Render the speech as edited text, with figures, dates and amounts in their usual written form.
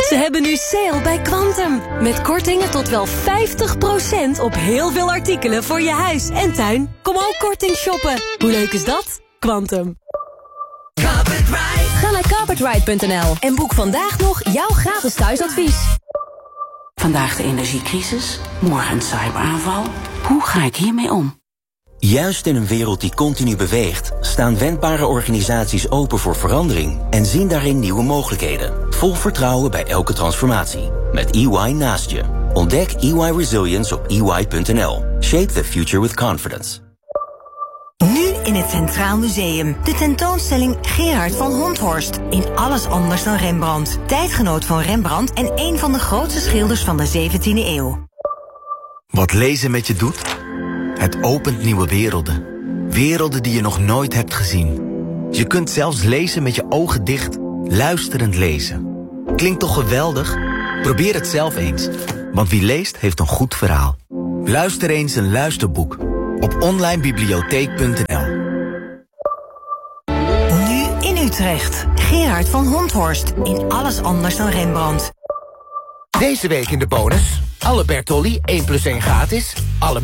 Ze hebben nu sale bij Quantum. Met kortingen tot wel 50% op heel veel artikelen voor je huis en tuin. Kom ook korting shoppen. Hoe leuk is dat? Quantum. Ga naar carpetride.nl en boek vandaag nog jouw gratis thuisadvies. Vandaag de energiecrisis, morgen een cyberaanval. Hoe ga ik hiermee om? Juist in een wereld die continu beweegt, staan wendbare organisaties open voor verandering en zien daarin nieuwe mogelijkheden. Vol vertrouwen bij elke transformatie. Met EY naast je. Ontdek EY Resilience op ey.nl. Shape the future with confidence. Nu in het Centraal Museum. De tentoonstelling Gerard van Honthorst. In alles anders dan Rembrandt. Tijdgenoot van Rembrandt en een van de grootste schilders van de 17e eeuw. Wat lezen met je doet? Het opent nieuwe werelden. Werelden die je nog nooit hebt gezien. Je kunt zelfs lezen met je ogen dicht, luisterend lezen. Klinkt toch geweldig? Probeer het zelf eens. Want wie leest, heeft een goed verhaal. Luister eens een luisterboek. Op onlinebibliotheek.nl. Nu in Utrecht. Gerard van Honthorst. In alles anders dan Rembrandt. Deze week in de bonus. Alle Bertolli 1+1 gratis. Alle